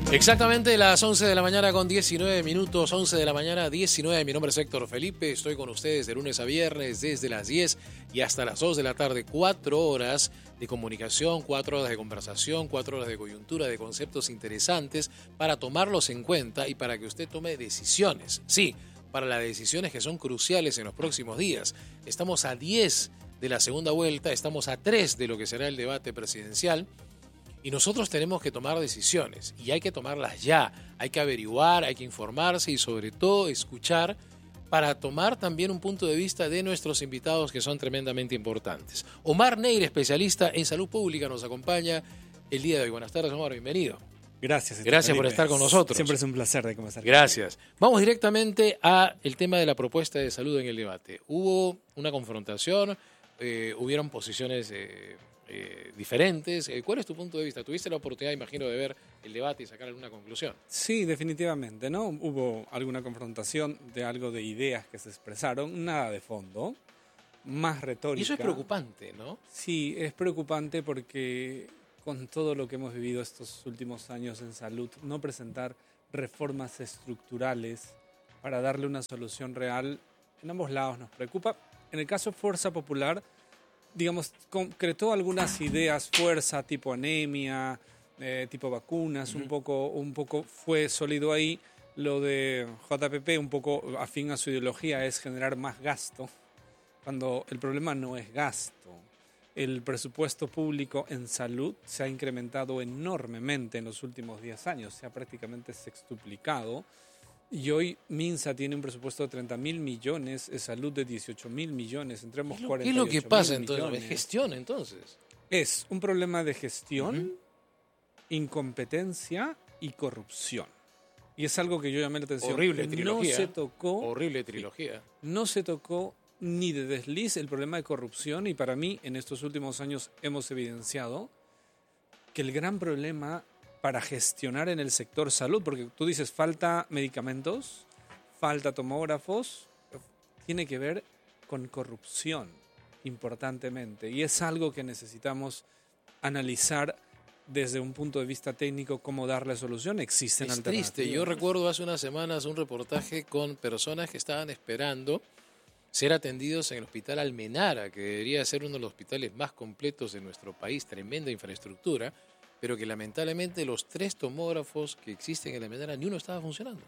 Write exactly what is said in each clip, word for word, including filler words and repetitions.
Exactamente las once de la mañana con diecinueve minutos, once de la mañana diecinueve. Mi nombre es Héctor Felipe, estoy con ustedes de lunes a viernes desde las diez y hasta las dos de la tarde. Cuatro horas de comunicación, cuatro horas de conversación, cuatro horas de coyuntura, de conceptos interesantes para tomarlos en cuenta y para que usted tome decisiones. Sí, para las decisiones que son cruciales en los próximos días. Estamos a diez de la segunda vuelta, estamos a tres de lo que será el debate presidencial. Y nosotros tenemos que tomar decisiones y hay que tomarlas ya. Hay que averiguar, hay que informarse y sobre todo escuchar para tomar también un punto de vista de nuestros invitados que son tremendamente importantes. Omar Neira, especialista en salud pública, nos acompaña el día de hoy. Buenas tardes, Omar, bienvenido. Gracias. Gracias por estar con nosotros. Siempre es un placer de conversar. Gracias. Vamos directamente al tema de la propuesta de salud en el debate. Hubo una confrontación, eh, hubieron posiciones... Eh, Eh, diferentes. Eh, ¿Cuál es tu punto de vista? ¿Tuviste la oportunidad, imagino, de ver el debate y sacar alguna conclusión? Sí, definitivamente, ¿no? Hubo alguna confrontación de algo de ideas que se expresaron, nada de fondo, más retórica. Y eso es preocupante, ¿no? Sí, es preocupante porque con todo lo que hemos vivido estos últimos años en salud, no presentar reformas estructurales para darle una solución real en ambos lados nos preocupa. En el caso Fuerza Popular, digamos, concretó algunas ideas, fuerza, tipo anemia, eh, tipo vacunas, uh-huh. un poco, un poco fue sólido ahí. Lo de J P P, un poco afín a su ideología, es generar más gasto, cuando el problema no es gasto. El presupuesto público en salud se ha incrementado enormemente en los últimos diez años, se ha prácticamente sextuplicado. Y hoy Minsa tiene un presupuesto de treinta mil millones, es salud de dieciocho mil millones, entremos cuarenta y ocho mil millones. ¿Qué es lo que pasa entonces? ¿Es gestión entonces? Es un problema de gestión, uh-huh. incompetencia y corrupción. Y es algo que yo llamé la atención. Horrible trilogía. No se tocó, Horrible trilogía. No se tocó ni de desliz el problema de corrupción y para mí en estos últimos años hemos evidenciado que el gran problema para gestionar en el sector salud, porque tú dices falta medicamentos, falta tomógrafos, tiene que ver con corrupción importantemente y es algo que necesitamos analizar desde un punto de vista técnico cómo darle solución. Existen es alternativas. Triste, yo recuerdo hace unas semanas un reportaje con personas que estaban esperando ser atendidos en el Hospital Almenara, que debería ser uno de los hospitales más completos de nuestro país, tremenda infraestructura, pero que lamentablemente los tres tomógrafos que existen en la Almenara ni uno estaba funcionando.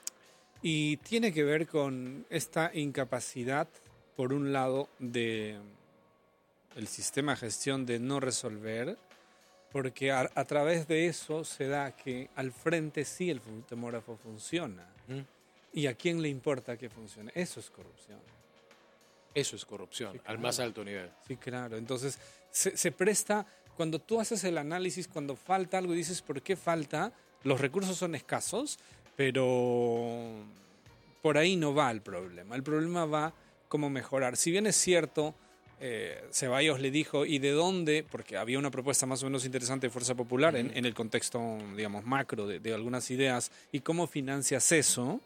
Y tiene que ver con esta incapacidad, por un lado, de el sistema de gestión de no resolver, porque a, a través de eso se da que al frente sí el tomógrafo funciona. ¿Mm? ¿Y a quién le importa que funcione? Eso es corrupción. Eso es corrupción, sí, claro. Al más alto nivel. Sí, claro. Entonces, se, se presta... Cuando tú haces el análisis, cuando falta algo y dices ¿por qué falta? Los recursos son escasos, pero por ahí no va el problema. El problema va cómo mejorar. Si bien es cierto, eh, Ceballos le dijo, ¿y de dónde? Porque había una propuesta más o menos interesante de Fuerza Popular uh-huh. en, en el contexto, digamos, macro de, de algunas ideas. ¿Y cómo financias eso?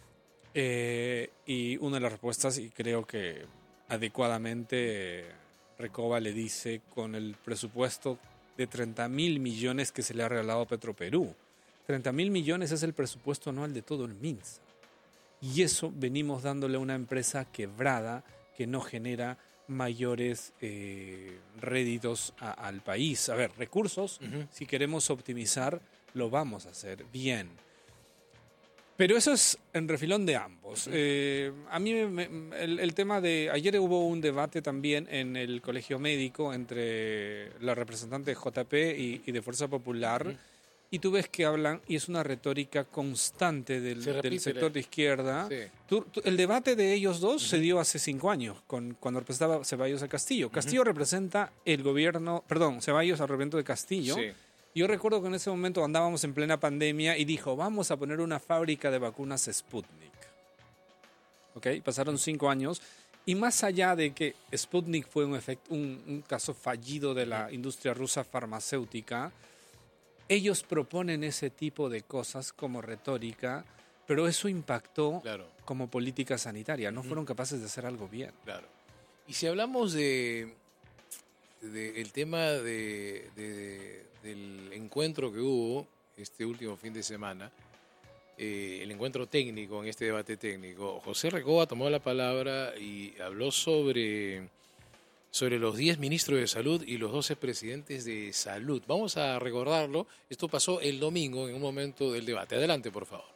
Eh, y una de las respuestas, y creo que adecuadamente... Eh, Recoba le dice con el presupuesto de treinta mil millones que se le ha regalado a Petroperú. treinta mil millones es el presupuesto anual de todo el Minsa. Y eso venimos dándole a una empresa quebrada que no genera mayores eh, réditos a, al país. A ver, recursos, uh-huh. si queremos optimizar, lo vamos a hacer bien. Pero eso es en refilón de ambos. Eh, a mí me, el, el tema de... Ayer hubo un debate también en el Colegio Médico entre la representante de J P y, y de Fuerza Popular. Uh-huh. Y tú ves que hablan, y es una retórica constante del, del sector de izquierda. Sí. Tú, tú, el debate de ellos dos uh-huh. se dio hace cinco años, con, cuando representaba Ceballos a Castillo. Castillo uh-huh. representa el gobierno... Perdón, Ceballos al gobierno de Castillo. Sí. Yo recuerdo que en ese momento andábamos en plena pandemia y dijo, vamos a poner una fábrica de vacunas Sputnik. ¿Ok? Pasaron cinco años y más allá de que Sputnik fue un, efecto, un, un caso fallido de la industria rusa farmacéutica, ellos proponen ese tipo de cosas como retórica, pero eso impactó claro. como política sanitaria. No uh-huh. fueron capaces de hacer algo bien. Claro. Y si hablamos de, de el tema de... de del encuentro que hubo este último fin de semana, eh, el encuentro técnico, en este debate técnico, José Recoba tomó la palabra y habló sobre, sobre los diez ministros de salud y los doce presidentes de salud. Vamos a recordarlo. Esto pasó el domingo en un momento del debate. Adelante, por favor.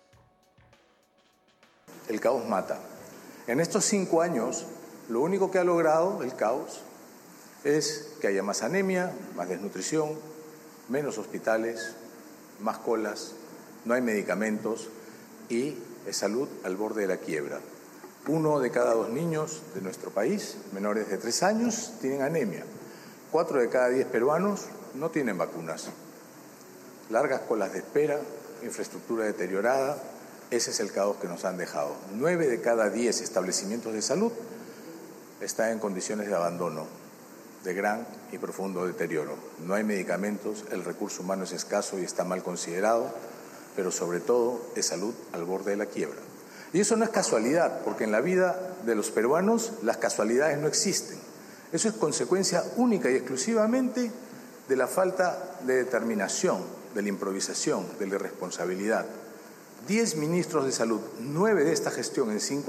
El caos mata. En estos cinco años, lo único que ha logrado el caos es que haya más anemia, más desnutrición, menos hospitales, más colas, no hay medicamentos y es salud al borde de la quiebra. Uno de cada dos niños de nuestro país, menores de tres años, tienen anemia. Cuatro de cada diez peruanos no tienen vacunas. Largas colas de espera, infraestructura deteriorada, ese es el caos que nos han dejado. Nueve de cada diez establecimientos de salud están en condiciones de abandono, de gran y profundo deterioro. No hay medicamentos, el recurso humano es escaso y está mal considerado, pero sobre todo es salud al borde de la quiebra. Y eso no es casualidad, porque en la vida de los peruanos las casualidades no existen. Eso es consecuencia única y exclusivamente de la falta de determinación, de la improvisación, de la irresponsabilidad. Diez ministros de salud, nueve de esta gestión en cinco